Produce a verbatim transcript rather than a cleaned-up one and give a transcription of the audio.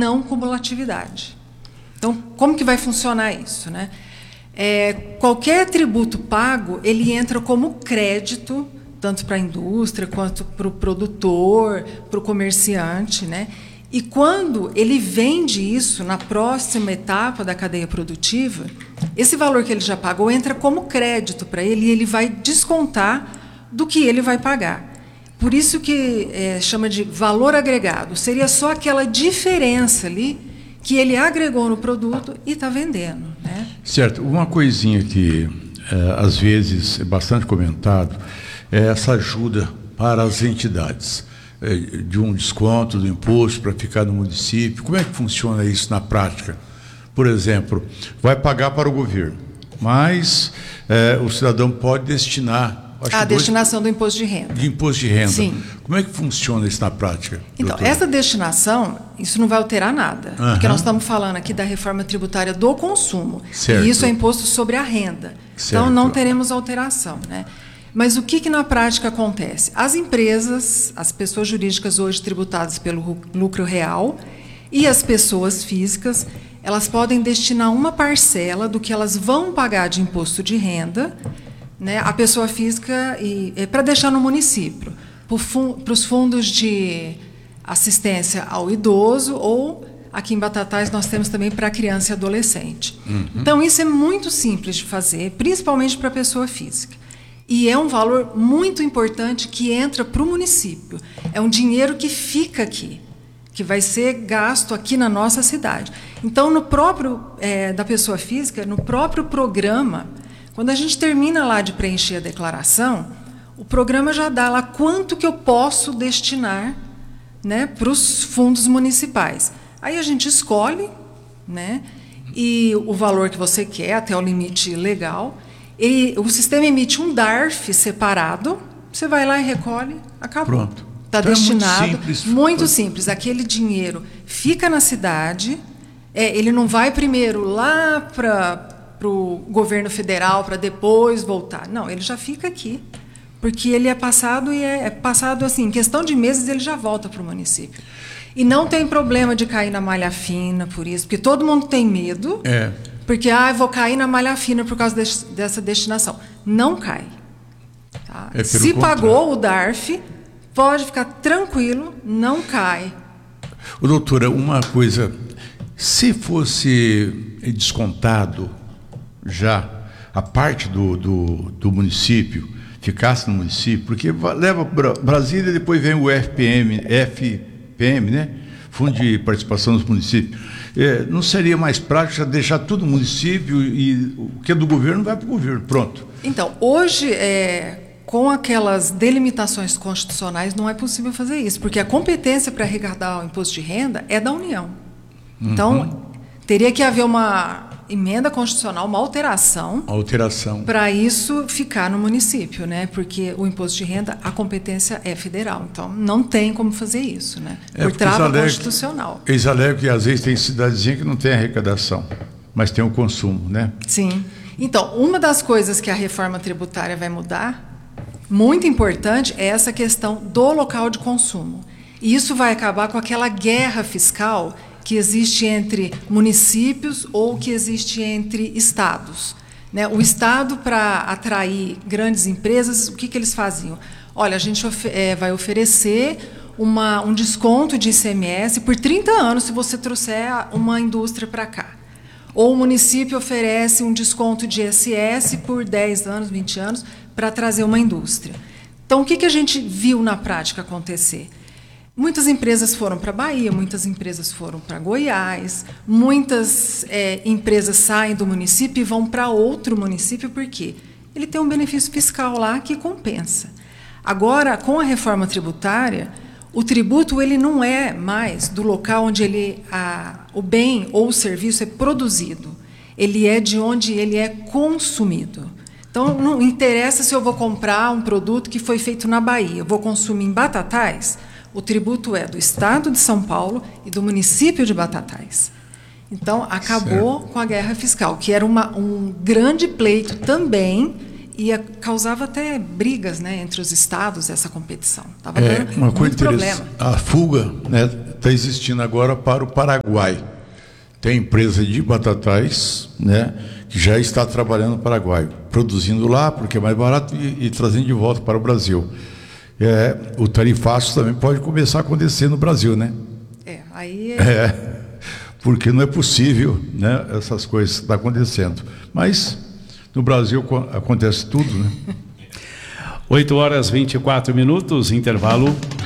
não cumulatividade. Então, como que vai funcionar isso, né? É, qualquer tributo pago, ele entra como crédito, tanto para a indústria, quanto para o produtor, para o comerciante, né? E quando ele vende isso na próxima etapa da cadeia produtiva, esse valor que ele já pagou entra como crédito para ele e ele vai descontar do que ele vai pagar. Por isso que é, chama de valor agregado. Seria só aquela diferença ali que ele agregou no produto e está vendendo, né? Certo. Uma coisinha que, é, às vezes, é bastante comentado, é essa ajuda para as entidades, é, de um desconto do imposto para ficar no município. Como é que funciona isso na prática? Por exemplo, vai pagar para o governo, mas é, o cidadão pode destinar... Acho a dois, destinação do imposto de renda. De imposto de renda. Sim. Como é que funciona isso na prática? Então, doutora? essa destinação, isso não vai alterar nada. Uhum. Porque nós estamos falando aqui da reforma tributária do consumo. Certo. E isso é imposto sobre a renda. Certo. Então, não teremos alteração, né? Mas o que, que na prática acontece? As empresas, as pessoas jurídicas hoje tributadas pelo lucro real e as pessoas físicas, elas podem destinar uma parcela do que elas vão pagar de imposto de renda, né, a pessoa física, e, é, para deixar no município, para os fundos de assistência ao idoso, ou aqui em Batatais nós temos também para criança e adolescente. Uhum. Então, isso é muito simples de fazer, principalmente para a pessoa física. E é um valor muito importante que entra para o município. É um dinheiro que fica aqui, que vai ser gasto aqui na nossa cidade. Então, no próprio, é, da pessoa física, no próprio programa, quando a gente termina lá de preencher a declaração, o programa já dá lá quanto que eu posso destinar, né, para os fundos municipais. Aí a gente escolhe, né, e o valor que você quer, até o limite legal. E o sistema emite um D A R F separado, você vai lá e recolhe, acabou. Pronto. Está Então destinado. É muito simples. Muito simples. Aquele dinheiro fica na cidade, é, ele não vai primeiro lá para o governo federal para depois voltar. Não, ele já fica aqui, porque ele é passado e é, é passado assim, em questão de meses ele já volta para o município. E não tem problema de cair na malha fina por isso, porque todo mundo tem medo, É. porque ah, eu vou cair na malha fina por causa de, dessa destinação. Não cai. Tá? É Se contrário. pagou o D A R F, pode ficar tranquilo, não cai. Ô, doutora, uma coisa, se fosse descontado já a parte do, do, do município, ficasse no município, porque leva para Brasília e depois vem o F P M, F P M, né? Fundo de Participação dos Municípios. É, não seria mais prático já deixar tudo no município e o que é do governo vai para o governo, pronto. Então, hoje, é, com aquelas delimitações constitucionais, não é possível fazer isso, porque a competência para arrecadar o imposto de renda é da União. Então, uhum. teria que haver uma emenda constitucional, uma alteração, alteração. para isso ficar no município, né? Porque o imposto de renda, a competência é federal. Então, não tem como fazer isso, né? É, por trava alegam, constitucional. Eles alegam que, às vezes, tem cidadezinha que não tem arrecadação, mas tem o consumo, né? Sim. Então, uma das coisas que a reforma tributária vai mudar, muito importante, é essa questão do local de consumo. E isso vai acabar com aquela guerra fiscal que existe entre municípios ou que existe entre estados. Né? O Estado, para atrair grandes empresas, o que, que eles faziam? Olha, a gente ofe- é, vai oferecer uma, um desconto de I C M S por trinta anos se você trouxer uma indústria para cá. Ou o município oferece um desconto de I S S por dez anos, vinte anos, para trazer uma indústria. Então, o que, que a gente viu na prática acontecer? Muitas empresas foram para a Bahia, muitas empresas foram para Goiás, muitas é, empresas saem do município e vão para outro município, por quê? Ele tem um benefício fiscal lá que compensa. Agora, com a reforma tributária, o tributo ele não é mais do local onde ele, a, o bem ou o serviço é produzido, ele é de onde ele é consumido. Então, não interessa se eu vou comprar um produto que foi feito na Bahia, eu vou consumir em Batatais. O tributo é do Estado de São Paulo e do município de Batatais. Então, acabou certo. com a guerra fiscal, que era uma, um grande pleito também e causava até brigas, né, entre os estados, essa competição. Estava é, dando uma coisa muito problema. A fuga, né, está existindo agora para o Paraguai. Tem empresa de batatais, né, que já está trabalhando no Paraguai, produzindo lá porque é mais barato e, e trazendo de volta para o Brasil. É, o tarifaço também pode começar a acontecer no Brasil, né? É, aí é... é porque não é possível, né, essas coisas que estão acontecendo. Mas no Brasil acontece tudo, né? oito horas e vinte e quatro minutos, intervalo.